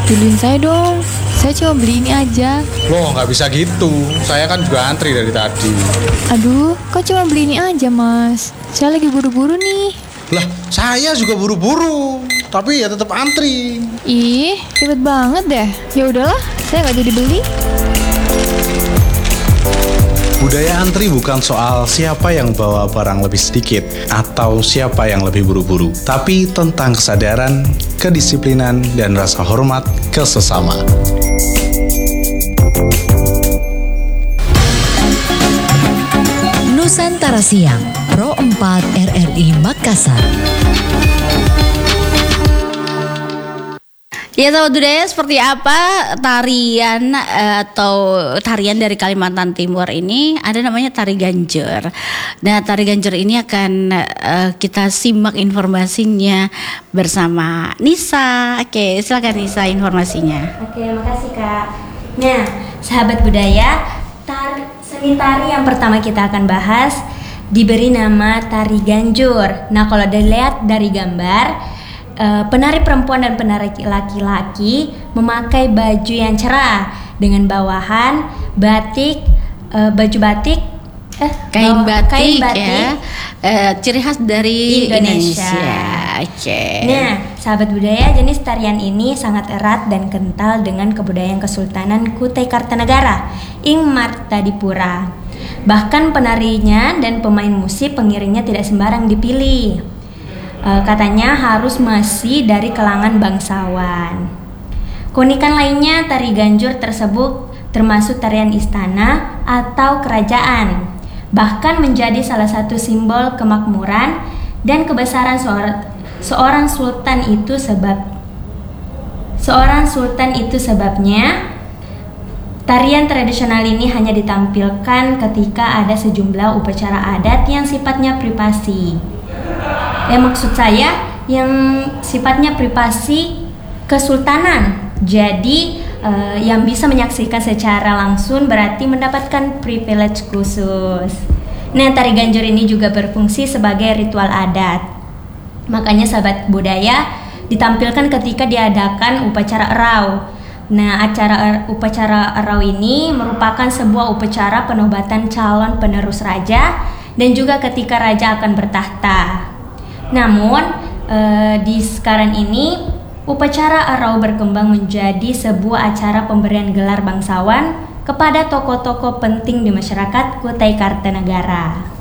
Beliin saya dong. Saya cuma beli ini aja. Loh, nggak bisa gitu. Saya kan juga antri dari tadi. Aduh, kok cuma beli ini aja, Mas? Saya lagi buru-buru nih. Lah, saya juga buru-buru. Tapi ya tetap antri. Ih, ribet banget deh. Ya udahlah, saya nggak jadi beli. Budaya antri bukan soal siapa yang bawa barang lebih sedikit atau siapa yang lebih buru-buru, tapi tentang kesadaran, kedisiplinan, dan rasa hormat ke sesama. Nusantara Siang, Pro 4 RRI Makassar. Ya, sahabat budaya, seperti apa tarian atau tarian dari Kalimantan Timur ini? Ada namanya tari Ganjur. Nah, tari Ganjur ini akan kita simak informasinya bersama Nisa. Oke, silakan Nisa informasinya. Oke, makasih Kak. Nah, sahabat budaya, seni tari yang pertama kita akan bahas diberi nama tari Ganjur. Nah, kalau dilihat dari gambar, penari perempuan dan penari laki-laki memakai baju yang cerah dengan bawahan batik, baju batik, kain batik ya, ciri khas dari Indonesia. Oke. Nah, sahabat budaya, jenis tarian ini sangat erat dan kental dengan kebudayaan Kesultanan Kutai Kartanegara, Ing Martadipura. Bahkan penarinya dan pemain musik pengiringnya tidak sembarang dipilih. Katanya harus masih dari kalangan bangsawan. Keunikan lainnya, tari Ganjur tersebut termasuk tarian istana atau kerajaan, bahkan menjadi salah satu simbol kemakmuran dan kebesaran seorang sultan itu sebabnya tarian tradisional ini hanya ditampilkan ketika ada sejumlah upacara adat yang sifatnya privasi. Maksud saya yang sifatnya privasi kesultanan. Jadi yang bisa menyaksikan secara langsung berarti mendapatkan privilege khusus. Nah, tari Ganjur ini juga berfungsi sebagai ritual adat. Makanya sahabat budaya ditampilkan ketika diadakan upacara erau. Nah, upacara erau ini merupakan sebuah upacara penobatan calon penerus raja dan juga ketika raja akan bertahta. Namun di sekarang ini upacara erau berkembang menjadi sebuah acara pemberian gelar bangsawan kepada tokoh-tokoh penting di masyarakat Kutai Kartanegara.